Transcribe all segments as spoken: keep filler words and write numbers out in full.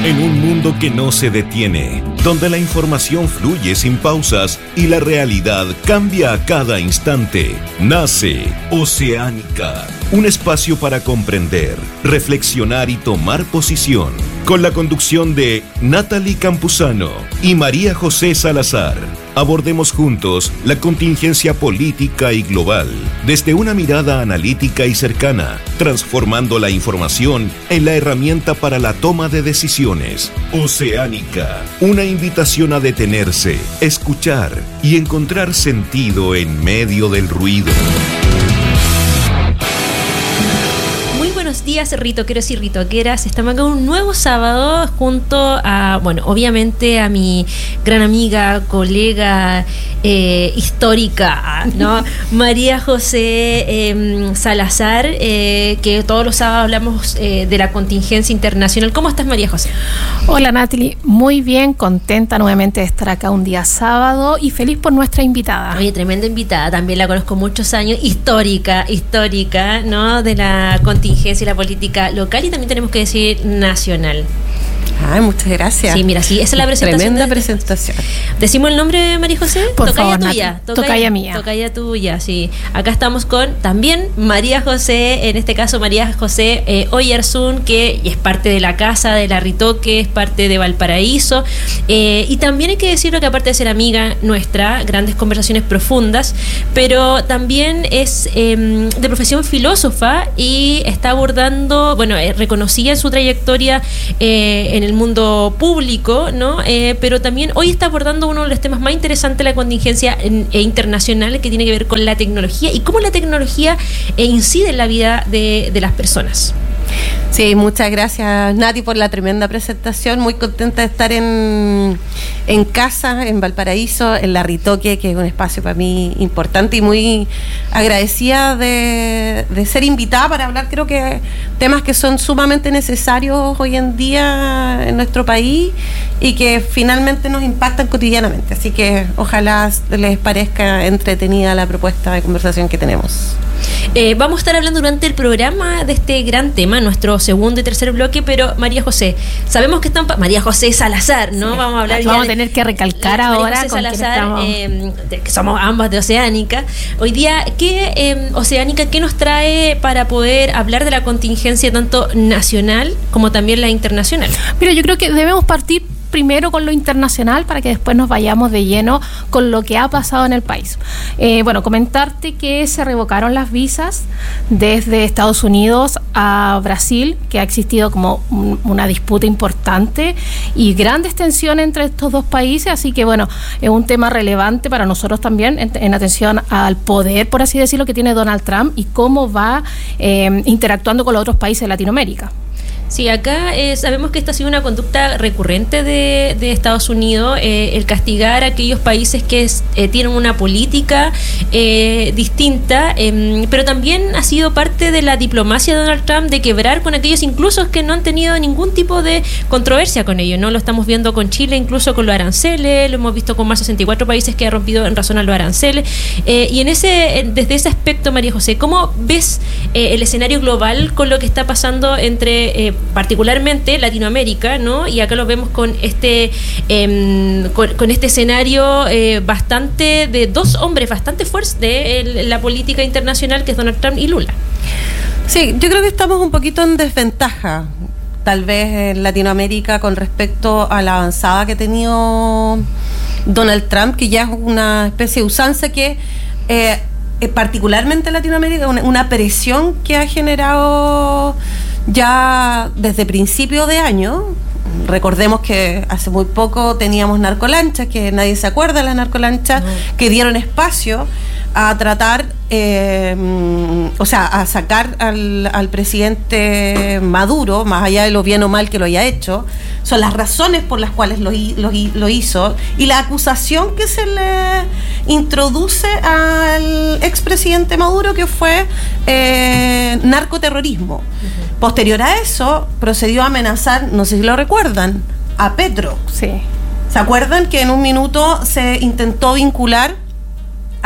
En un mundo que no se detiene, donde la información fluye sin pausas y la realidad cambia a cada instante, nace Oceánica, un espacio para comprender, reflexionar y tomar posición, con la conducción de Natalie Campuzano y María José Salazar. Abordemos juntos la contingencia política y global desde una mirada analítica y cercana, transformando la información en la herramienta para la toma de decisiones. Oceánica, una invitación a detenerse, escuchar y encontrar sentido en medio del ruido. Buenos días, ritoqueros y ritoqueras. Estamos acá un nuevo sábado junto a, bueno, obviamente a mi gran amiga, colega, eh, histórica, ¿no? María José eh, Salazar, eh, que todos los sábados hablamos eh, de la contingencia internacional. ¿Cómo estás, María José? Hola, Natalie. Muy bien, contenta nuevamente de estar acá un día sábado y feliz por nuestra invitada. Oye, tremenda invitada. También la conozco muchos años. Histórica, histórica, ¿no? De la contingencia y la política local y también tenemos que decir nacional. Ay, muchas gracias. Sí, mira, sí, esa es la presentación. Tremenda de, presentación. ¿Decimos el nombre, María José? Por tocaya favor, tuya. Nati, tocaya, tocaya mía. Tocaya tuya, sí. Acá estamos con también María José, en este caso María José eh, Oyarzún, que es parte de la casa de la Ritoque, es parte de Valparaíso. Eh, y también hay que decirlo que aparte de ser amiga nuestra, grandes conversaciones profundas, pero también es eh, de profesión filósofa y está abordando, bueno, eh, reconocida en su trayectoria eh, en el mundo público, ¿no? Eh, pero también hoy está abordando uno de los temas más interesantes de la contingencia en, e internacional, que tiene que ver con la tecnología y cómo la tecnología eh, incide en la vida de, de las personas. Sí, muchas gracias, Nati, por la tremenda presentación. Muy contenta de estar en, en casa, en Valparaíso, en la Ritoque, que es un espacio para mí importante, y muy agradecida de, de ser invitada para hablar, creo que temas que son sumamente necesarios hoy en día en nuestro país y que finalmente nos impactan cotidianamente. Así que ojalá les parezca entretenida la propuesta de conversación que tenemos. Eh, vamos a estar hablando durante el programa de este gran tema, nuestro segundo y tercer bloque, pero María José, sabemos que están... Pa- María José Salazar, ¿no? Sí. Vamos a hablar Vamos ya a tener de, que recalcar María ahora José con Salazar, estamos... eh, de, que somos ambas de Oceánica. Hoy día, ¿qué eh, Oceánica, qué nos trae para poder hablar de la contingencia tanto nacional como también la internacional? Mira, yo creo que debemos partir primero con lo internacional para que después nos vayamos de lleno con lo que ha pasado en el país. Eh, bueno, comentarte que se revocaron las visas desde Estados Unidos a Brasil, que ha existido como un, una disputa importante y grandes tensiones entre estos dos países, así que bueno, es un tema relevante para nosotros también en, en atención al poder, por así decirlo, que tiene Donald Trump y cómo va eh, interactuando con los otros países de Latinoamérica. Sí, acá eh, sabemos que esta ha sido una conducta recurrente de, de Estados Unidos, eh, el castigar a aquellos países que es, eh, tienen una política eh, distinta, eh, pero también ha sido parte de la diplomacia de Donald Trump de quebrar con aquellos incluso que no han tenido ningún tipo de controversia con ellos, ¿no? Lo estamos viendo con Chile, incluso con los aranceles, lo hemos visto con más de sesenta y cuatro países que ha rompido en razón a los aranceles, eh, y en ese, desde ese aspecto, María José, ¿cómo ves eh, el escenario global con lo que está pasando entre... Eh, particularmente Latinoamérica, ¿no? Y acá lo vemos con este eh, con, con este escenario eh, bastante de dos hombres bastante fuertes de el, la política internacional, que es Donald Trump y Lula. Sí, yo creo que estamos un poquito en desventaja, tal vez en Latinoamérica, con respecto a la avanzada que ha tenido Donald Trump, que ya es una especie de usanza que eh, particularmente en Latinoamérica, una, una presión que ha generado ya desde principios de año. Recordemos que hace muy poco teníamos narcolanchas, que nadie se acuerda de las narcolanchas, no. que dieron espacio a tratar, eh, o sea, a sacar al, al presidente Maduro, más allá de lo bien o mal que lo haya hecho, son las razones por las cuales lo, lo, lo hizo, y la acusación que se le introduce al expresidente Maduro, que fue eh, narcoterrorismo. Uh-huh. Posterior a eso, procedió a amenazar, no sé si lo recuerdan, a Petro. Sí. ¿Se acuerdan que en un minuto se intentó vincular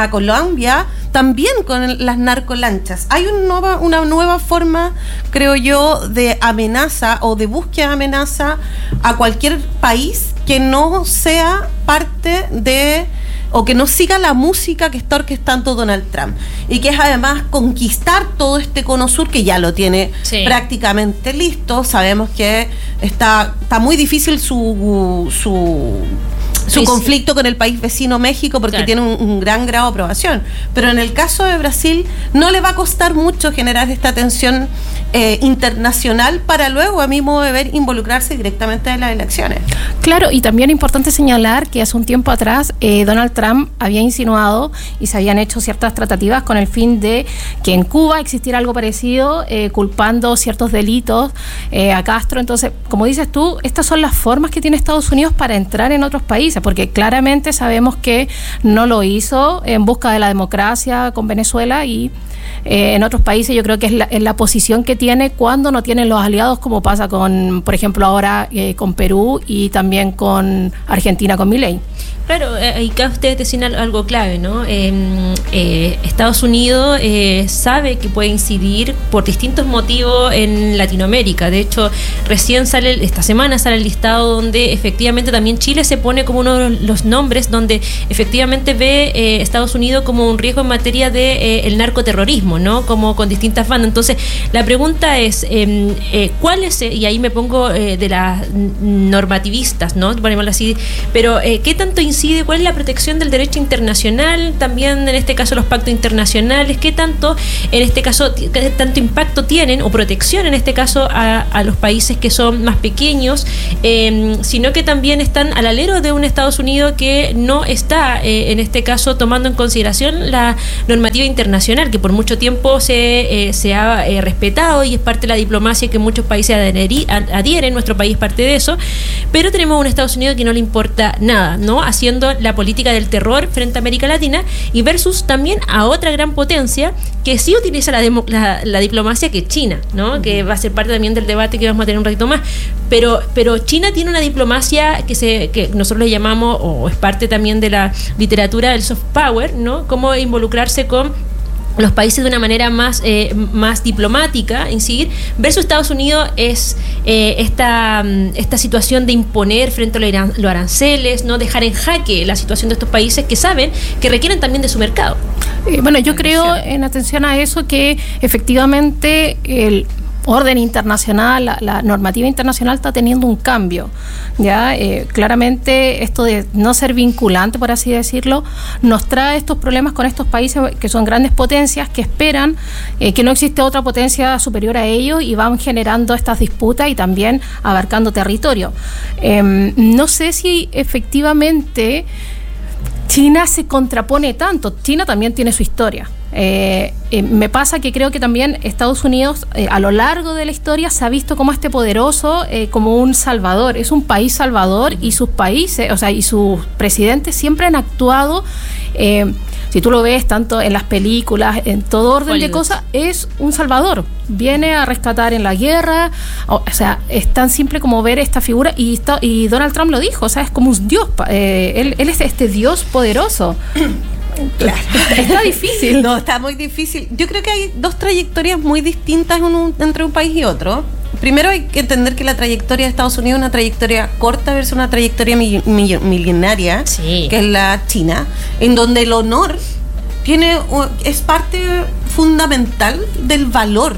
a Colombia también con las narcolanchas. Hay un nueva, una nueva forma, creo yo, de amenaza o de búsqueda de amenaza a cualquier país que no sea parte de o que no siga la música que está orquestando Donald Trump, y que es además conquistar todo este cono sur que ya lo tiene sí. prácticamente listo. Sabemos que está, está muy difícil su su su sí, conflicto sí. con el país vecino México, porque claro. tiene un, un gran grado de aprobación, pero en el caso de Brasil no le va a costar mucho generar esta tensión eh, internacional para luego, a mi modo de ver, involucrarse directamente en las elecciones. Claro, y también es importante señalar que hace un tiempo atrás eh, Donald Trump había insinuado y se habían hecho ciertas tratativas con el fin de que en Cuba existiera algo parecido, eh, culpando ciertos delitos eh, a Castro. Entonces, como dices tú, estas son las formas que tiene Estados Unidos para entrar en otros países, porque claramente sabemos que no lo hizo en busca de la democracia con Venezuela, y eh, en otros países yo creo que es la, es la posición que tiene cuando no tienen los aliados, como pasa con, por ejemplo, ahora eh, con Perú y también con Argentina con Milei. Claro, y acá ustedes decían algo clave, ¿no? Eh, eh, Estados Unidos eh, sabe que puede incidir por distintos motivos en Latinoamérica. De hecho, recién sale, esta semana sale el listado donde efectivamente también Chile se pone como uno de los nombres donde efectivamente ve eh, Estados Unidos como un riesgo en materia de eh, el narcoterrorismo, ¿no? Como con distintas bandas. Entonces, la pregunta es, eh, eh, ¿cuál es, y ahí me pongo eh, de las normativistas, ¿no? Ponémoslo así, pero eh, ¿qué tanto incide? ¿Cuál es la protección del derecho internacional? También en este caso los pactos internacionales, ¿qué tanto en este caso qué tanto impacto tienen o protección en este caso a, a los países que son más pequeños, eh, sino que también están al alero de un Estados Unidos que no está eh, en este caso tomando en consideración la normativa internacional que por mucho tiempo se, eh, se ha eh, respetado y es parte de la diplomacia que muchos países adhieren, nuestro país es parte de eso, pero tenemos un Estados Unidos que no le importa nada, ¿no? Haciendo la política del terror frente a América Latina y versus también a otra gran potencia que sí utiliza la, demo, la, la diplomacia, que es China, ¿no? Uh-huh. Que va a ser parte también del debate que vamos a tener un ratito más, pero, pero China tiene una diplomacia que se que nosotros le llamamos, o es parte también de la literatura del soft power, ¿no? Cómo involucrarse con los países de una manera más eh, más diplomática, incidir, versus Estados Unidos es eh, esta, esta situación de imponer frente a los aranceles, no dejar en jaque la situación de estos países que saben que requieren también de su mercado. Eh, bueno, yo creo, en atención a eso, que efectivamente el orden internacional, la, la normativa internacional está teniendo un cambio, ya eh, claramente esto de no ser vinculante, por así decirlo, nos trae estos problemas con estos países que son grandes potencias que esperan eh, que no existe otra potencia superior a ellos y van generando estas disputas y también abarcando territorio. Eh, no sé si efectivamente China se contrapone tanto. China también tiene su historia. Eh, eh, me pasa que creo que también Estados Unidos eh, a lo largo de la historia se ha visto como este poderoso, eh, como un salvador, es un país salvador y sus países, o sea, y sus presidentes siempre han actuado, eh, si tú lo ves tanto en las películas, en todo orden Hollywood. De cosas, es un salvador, viene a rescatar en la guerra, o, o sea, es tan simple como ver esta figura y, está, y Donald Trump lo dijo, o sea, es como un dios, eh, él, él es este dios poderoso. Claro. Está difícil. No, está muy difícil. Yo creo que hay dos trayectorias muy distintas en un, entre un país y otro. Primero hay que entender que la trayectoria de Estados Unidos es una trayectoria corta versus una trayectoria mi, mi, milenaria, sí. que es la China, en donde el honor tiene es parte fundamental del valor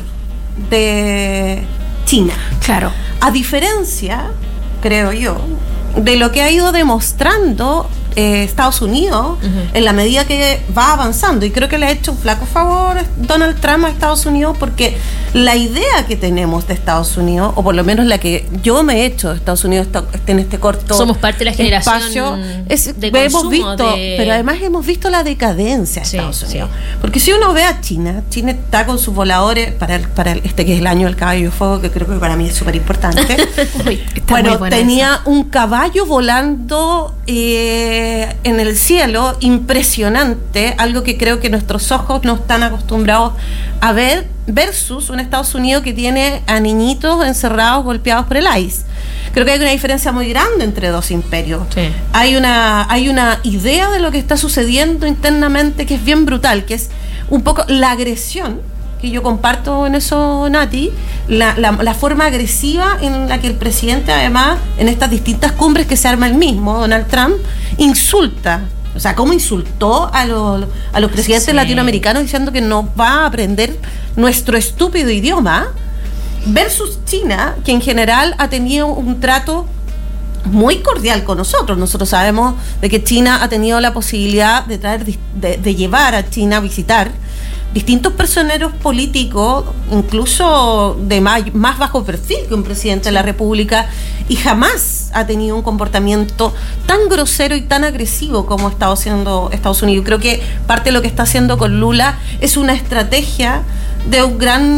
de China. Claro. A diferencia, creo yo, de lo que ha ido demostrando Eh, Estados Unidos, uh-huh. en la medida que va avanzando, y creo que le ha hecho un flaco favor Donald Trump a Estados Unidos, porque la idea que tenemos de Estados Unidos, o por lo menos la que yo me he hecho de Estados Unidos está, está en este corto somos parte de la generación espacio, es, de hemos consumo visto, de... pero además hemos visto la decadencia de sí, Estados Unidos, sí. porque si uno ve a China, China está con sus voladores para, el, para el, este que es el año del caballo de fuego, que creo que para mí es súper importante. Bueno, tenía esa. un caballo volando eh, en el cielo impresionante, algo que creo que nuestros ojos no están acostumbrados a ver, versus un Estados Unidos que tiene a niñitos encerrados, golpeados por el I C E. Creo que hay una diferencia muy grande entre dos imperios. Sí. Hay una, hay una idea de lo que está sucediendo internamente que es bien brutal, que es un poco la agresión, que yo comparto en eso, Nati, la, la, la forma agresiva en la que el presidente, además, en estas distintas cumbres que se arma el mismo, Donald Trump, insulta. O sea, cómo insultó a los, a los presidentes sí. latinoamericanos diciendo que no va a aprender nuestro estúpido idioma, versus China, que en general ha tenido un trato muy cordial con nosotros. Nosotros sabemos de que China ha tenido la posibilidad de traer, de, de llevar a China a visitar distintos personeros políticos, incluso de más, más bajo perfil que un presidente de la República, y jamás ha tenido un comportamiento tan grosero y tan agresivo como está haciendo Estados Unidos. Creo que parte de lo que está haciendo con Lula es una estrategia de un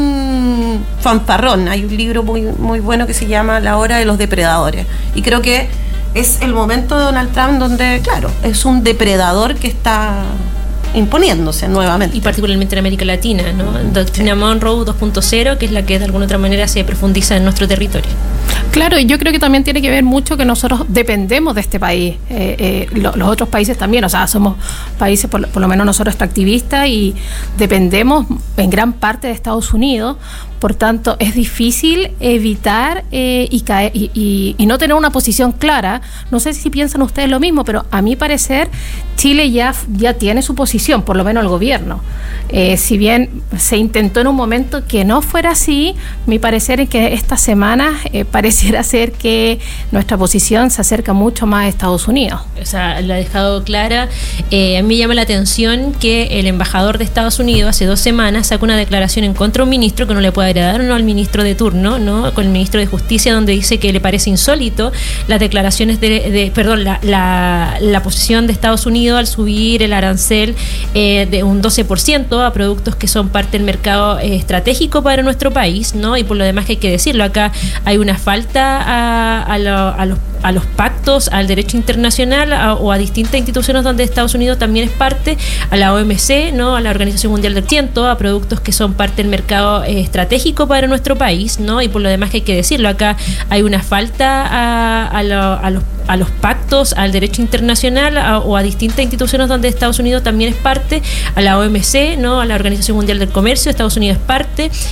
gran fanfarrón. Hay un libro muy, muy bueno que se llama La hora de los depredadores, y creo que es el momento de Donald Trump donde, claro, es un depredador que está imponiéndose nuevamente. Y particularmente en América Latina, ¿no? Doctrina sí. Monroe dos punto cero, que es la que de alguna otra manera se profundiza en nuestro territorio. Claro, y yo creo que también tiene que ver mucho que nosotros dependemos de este país, eh, eh, lo, los otros países también, o sea, somos países, por, por lo menos nosotros extractivistas, y dependemos en gran parte de Estados Unidos. Por tanto, es difícil evitar eh, y, caer, y, y, y no tener una posición clara. No sé si piensan ustedes lo mismo, pero a mi parecer Chile ya, ya tiene su posición, por lo menos el gobierno. Eh, si bien se intentó en un momento que no fuera así, mi parecer es que esta semana eh, pareciera ser que nuestra posición se acerca mucho más a Estados Unidos. O sea, lo ha dejado clara. Eh, a mí me llama la atención que el embajador de Estados Unidos hace dos semanas sacó una declaración en contra de un ministro que no le puede agradar o no al ministro de turno, ¿no? Con el ministro de Justicia, donde dice que le parece insólito las declaraciones de, de perdón, la, la, la posición de Estados Unidos al subir el arancel eh, de un doce por ciento a productos que son parte del mercado eh, estratégico para nuestro país, ¿no? Y por lo demás que hay que decirlo, acá hay una falta a, a, lo, a los a los pactos, al derecho internacional a, o a distintas instituciones donde Estados Unidos también es parte, a la O M C, ¿no? A la Organización Mundial del Tiempo, a productos que son parte del mercado eh, estratégico para nuestro país, ¿no? Y por lo demás que hay que decirlo, acá hay una falta a, a, lo, a los a los pactos, al derecho internacional a, o a distintas instituciones donde Estados Unidos también es parte, a la O M C, ¿no? A la Organización Mundial del Comercio, Estados Unidos es parte,